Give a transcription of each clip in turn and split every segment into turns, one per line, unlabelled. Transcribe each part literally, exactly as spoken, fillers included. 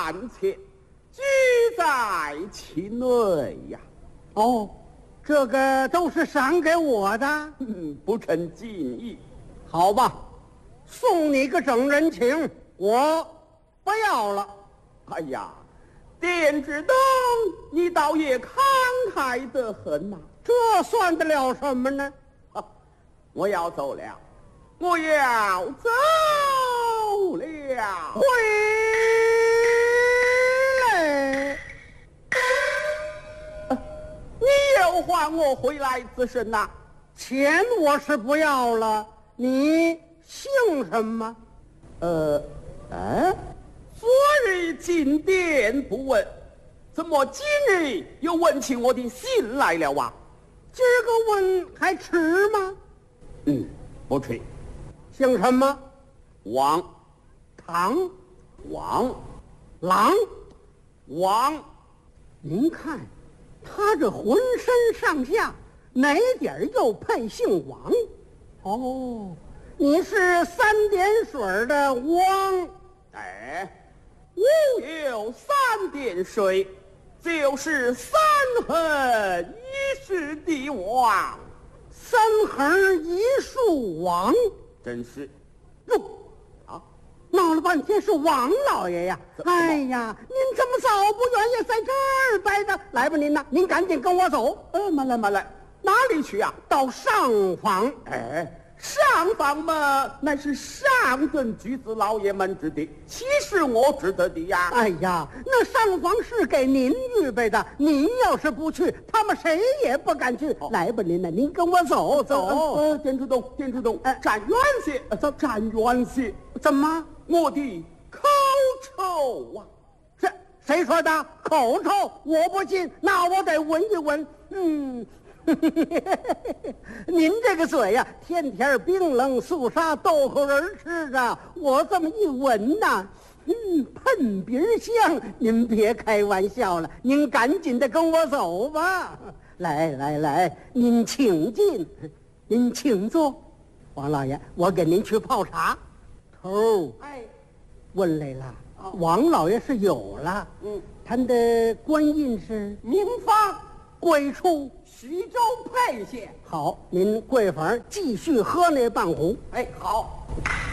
万钱，举在其内呀。
哦，这个都是赏给我的。
嗯，不成敬意。
好吧，送你个整人情，我不要了。
哎呀，点指灯，你倒也慷慨得很呐、
这算得了什么呢？
啊！我要走了，我要走了，
回来！
啊、你又还我回来自身呐、
钱我是不要了，你姓什么？
呃，哎，昨日进殿不问，怎么今日又问起我的姓来了啊？
今儿个问还迟吗？
嗯，不迟。
姓什么？
王，
唐，
王，
郎。
王，
您看，他这浑身上下哪点儿又配姓王？哦，你是三点水的汪。
哎，吾有三点水，就是三横一竖的王。
三横一竖王。
真是，
哟，啊，闹了半天是王老爷呀！哎呀，您这么早不愿意在这儿待着，来吧您呐，您赶紧跟我走。
呃，慢来慢来，哪里去呀、
到上房。
哎，上房嘛，乃是上等举子老爷们之地，岂是我值得的呀？
哎呀，那上房是给您预备的，您要是不去，他们谁也不敢去。
哦、
来吧您呐，您跟我走走。
呃，呃店主动，店主动，
哎
站远些，呃，走站远些。
怎么？
我的口臭啊！
这谁说的？口臭我不信，那我得闻一闻。嗯。您这个嘴呀，天天冰冷肃杀豆腐仁吃着，我这么一闻呐，嗯，喷鼻香。您别开玩笑了，您赶紧的跟我走吧。来来来，您请进，您请坐。王老爷，我给您去泡茶。头，
哎，
问来了，王老爷是有了，
嗯，
他的官印是
民方
贵处。
徐州沛县。
好，您贵房继续喝那半壶。
哎，好。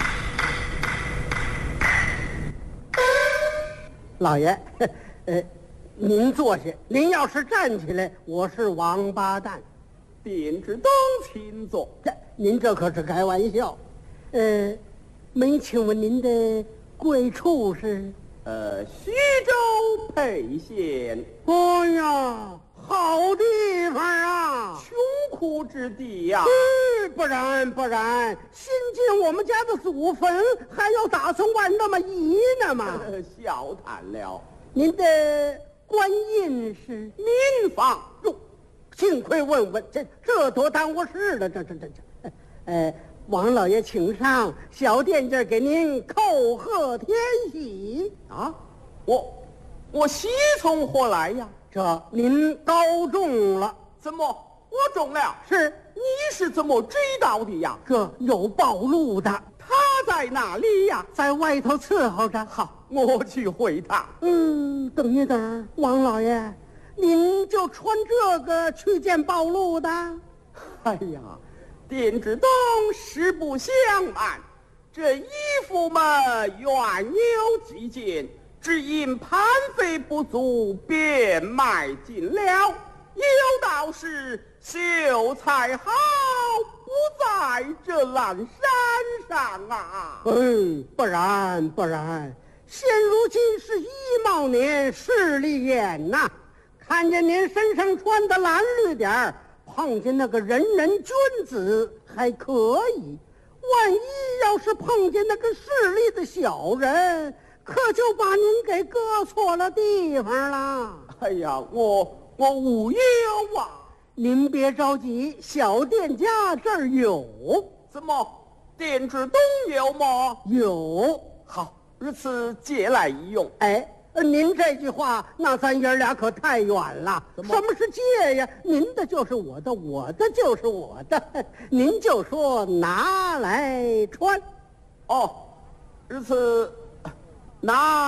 老爷，呃，您坐下。您要是站起来，我是王八蛋。
店主动，请坐。
这您这可是开玩笑。呃，没请问您的贵处是？
呃，徐州沛县。
哎呀，好地方啊！
穷苦之地呀、
嗯，不然不然，新进我们家的祖坟，还要打算往那么移呢嘛？
呃，笑谈了。
您的官印是
民房
哟，幸亏问问，这这多耽误事了，这这这这，呃，王老爷请上，小店家给您叩贺天喜
啊！我我喜从何来呀？
这您高中了。
怎么我中了？
是，
你是怎么知道的呀？
这有暴露的，
他在哪里呀？
在外头伺候着。
好，我去会他。
嗯，等一等，王老爷，您就穿这个去见暴露的？
哎呀，店主东实不相瞒，这衣服嘛原有几件，只因盘费不足，便卖尽了。有道是秀才好不在这烂山上啊！
嗯，不然不然，现如今是乙卯年，势利眼呐。看见您身上穿的蓝绿点儿，碰见那个人人君子还可以，万一要是碰见那个势利的小人，可就把您给搁错了地方了。
哎呀，我我无忧啊！
您别着急，小店家这儿有。
怎么，店主东有吗？
有。
好，如此借来一用。
哎，您这句话，那咱爷俩可太远了。
什么
什么是借呀？您的就是我的，我的就是我的。您就说拿来穿。
哦，如此拿